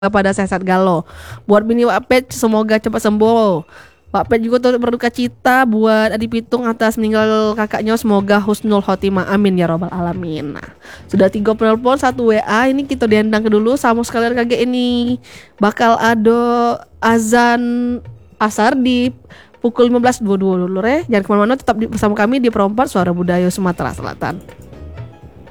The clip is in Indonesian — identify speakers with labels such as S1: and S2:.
S1: pada sehat galau. Buat bini Wak Pet semoga cepat sembuh. Wak Pet juga turut berduka cita buat Adi Pitung atas meninggal kakaknya, semoga husnul khotimah, amin ya robbal alamin. Nah, sudah 3 penelpon 1 WA, ini kita diendang ke dulu sama sekalian kagak ini bakal ada azan asar di pukul 15.22 dulu Jangan kemana-mana, tetap bersama kami di Perompak Suara Budaya Sumatera Selatan.